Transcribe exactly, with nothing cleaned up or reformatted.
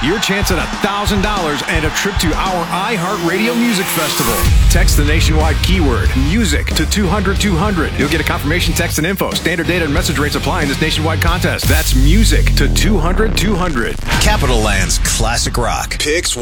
your chance at one thousand dollars and a trip to our iHeartRadio Music Festival. Text the nationwide keyword music to two hundred two hundred. You'll get a confirmation text and info. Standard data and message rates apply in this nationwide contest. That's music to two hundred two hundred. Capital Land's Classic Rock. Picks